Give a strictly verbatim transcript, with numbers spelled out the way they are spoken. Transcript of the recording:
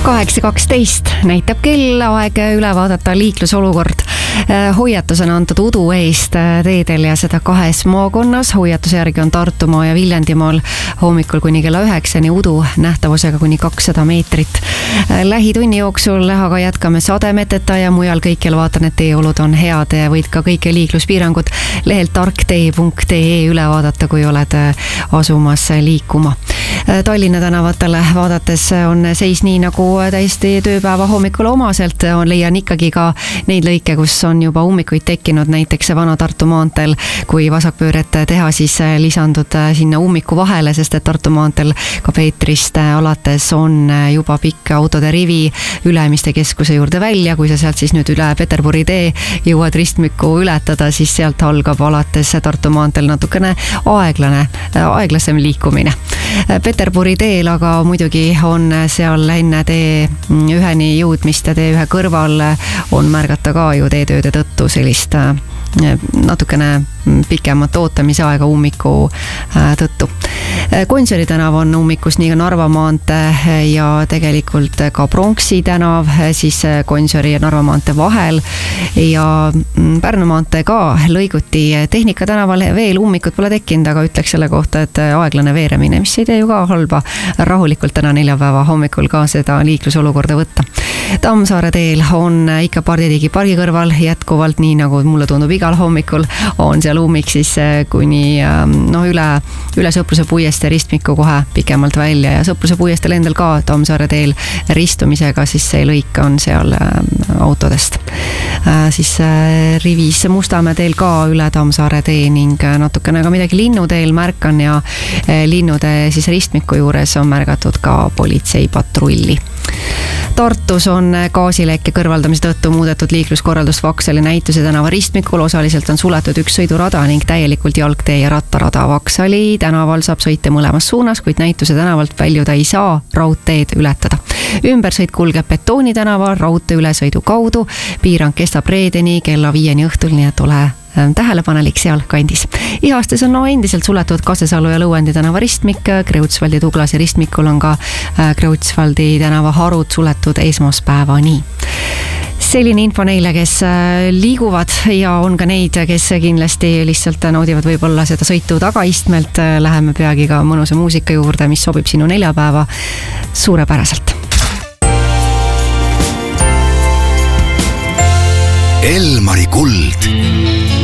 kaheksa kaksteist näitab kell, aeg üle vaadata liiklusolukord. Hoiatus on antud udu eest teedel ja seda kahes maakonnas. Hoiatuse järgi on Tartumaa ja Viljandimaal hommikul kuni kella üheksani udu nähtavusega kuni kakssada meetrit. Lähitunni jooksul aga jätkame sademeteta ja mujal kõikjal vaatan, et teeolud on head ja võid ka kõike liikluspiirangud lehelt tarktee punkt ee üle vaadata, kui oled asumas liikuma. Tallinna tänavatele vaadates on seis nii nagu täiesti tööpäeva hommikul omaselt. On leian ikkagi ka neid lõike, kus on juba ummikuid tekkinud, näiteks Vana Tartu maanteel. Kui vasakpööret teha, siis lisandud sinna ummiku vahele, sest et Tartu maanteel ka Peetrist alates on juba pikk autode rivi Ülemiste keskuse juurde välja. Kui sa sealt siis nüüd üle Peterburi tee jõuad ristmiku ületada, siis sealt algab alates Tartu maanteel natukene aeglane, aeglasem liikumine. Peterburi teel aga muidugi on seal enne tee üheni jõudmist ja tee ühe kõrval on märgata ka ju teetööde tõttu sellist natukene pikemat ootamise aega ummiku tõttu. Gonsiori tänav on ummikus nii ka Narva maantee ja tegelikult ka Pronksi tänav, siis Gonsiori ja Narva maantee vahel ja Pärnu maantee ka lõiguti. Tehnika tänaval veel ummikut pole tekkinud, aga ütleks selle kohta, et aeglane veeremine, mis ei tee ju ka halba, rahulikult täna neljapäeva hommikul ka seda liiklusolukorda võtta. Tammsaare teel on ikka Parditigi pargi kõrval jätkuvalt, nii nagu mulle tundub igal hommikul, on seal ummik siis kuni no, üle, üle Sõpruse puieste ristmiku kohe pikemalt välja ja Sõpruse puiestel endal ka Tammsaare teel ristumisega, siis see lõik on seal autodest. Siis rivis Mustamäe teel ka üle Tammsaare tee ning natukene ka midagi Linnuteel märkan ja Linnude siis ristmiku juures on märgatud ka politseipatrulli. Tartus on gaasilekke kõrvaldamise tõttu muudetud liikluskorraldust Vaksali Näituse tänava ristmikul. Osaliselt on suletud üks sõidurada ning täielikult jalgtee ja rattarada. Vaksali tänaval saab sõita mõlemas suunas, kuid Näituse tänavalt väljuda ei saa, raudteed ületada. Ümbersõit kulgeb Betooni tänava raudtee ülesõidu kaudu. Piirang kestab reedeni kella viieni õhtul, nii et ole tähelepanelik seal kandis. Ihastes on no endiselt suletud Kasesalu ja Lõuendi tänava ristmik. Kreutzwaldi Tuglasi ristmikul on ka Kreutzwaldi tänava harud suletud esmaspäevani. Selline info neile, kes liiguvad ja on ka neid, kes kindlasti lihtsalt naudivad võib-olla seda sõitu tagaistmelt. Läheme peagi ka mõnusa muusika juurde, mis sobib sinu neljapäeva suurepäraselt. Elmari kuld.